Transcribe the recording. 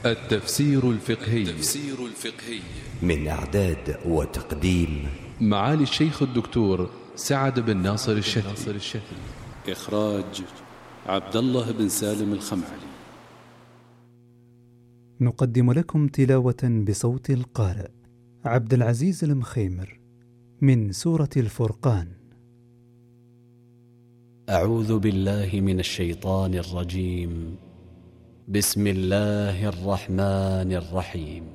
التفسير الفقهي من إعداد وتقديم معالي الشيخ الدكتور سعد بن ناصر الشتي. إخراج عبد الله بن سالم الخمعلي. نقدم لكم تلاوة بصوت القارئ عبد العزيز المخيمر من سورة الفرقان. أعوذ بالله من الشيطان الرجيم. بسم الله الرحمن الرحيم.